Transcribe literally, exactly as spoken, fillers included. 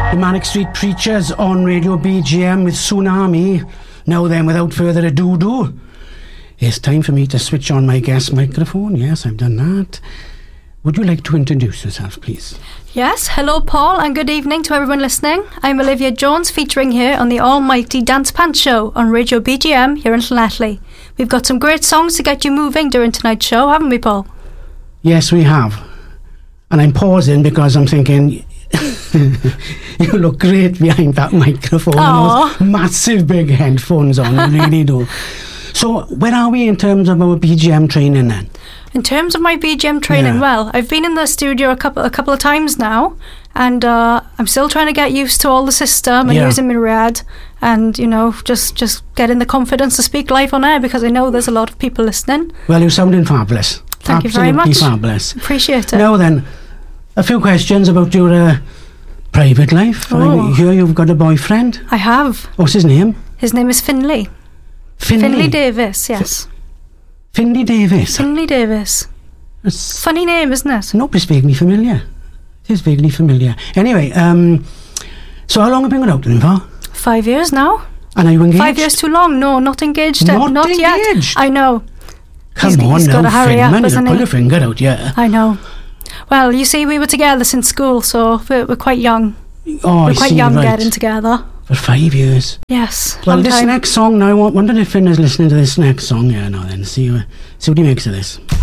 The Manic Street Preachers on Radio B G M with Tsunami. Now then, without further ado, do it's time for me to switch on my guest microphone. Yes, I've done that. Would you like to introduce yourself, please? Yes, hello Paul, and good evening to everyone listening. I'm Olivia Jones, featuring here on the almighty Dance Pants Show on Radio B G M here in Llanelli. We've got some great songs to get you moving during tonight's show, haven't we, Paul? Yes, we have. And I'm pausing because I'm thinking, you look great behind that microphone. Aww. Those massive big headphones on, you really do. So, where are we in terms of our B G M training then? In terms of my B G M training, Yeah. well, I've been in the studio a couple a couple of times now, and uh, I'm still trying to get used to all the system and Yeah. using my rad, and you know, just just getting the confidence to speak live on air, because I know there's a lot of people listening. Well, you're sounding fabulous. Thank you very Absolutely much. fabulous. Appreciate it. Now then, a few questions about your uh, private life. Oh. I hear you've got a boyfriend. I have. What's his name? His name is Finley. Finley. Finley Davis. Yes. Finley Davis. Finley Davis. It's, Funny name, isn't it? nope, it's vaguely familiar. It is vaguely familiar. Anyway, um, so how long have you been out with him for? Five years now. And are you engaged? Five years too long. No, not engaged. yet. Not not engaged? yet. I know. Come he's- on he's now, gotta hurry Finn, up, man, you hasn't pull he? your finger out, yeah. I know. Well, you see, we were together since school, so we're, we're quite young. Oh, we're I quite see, young right. getting together. For five years. Yes. Well, long this time. next song now, I wonder if Finn is listening to this next song. Yeah, no, then see, uh, see what he makes of this.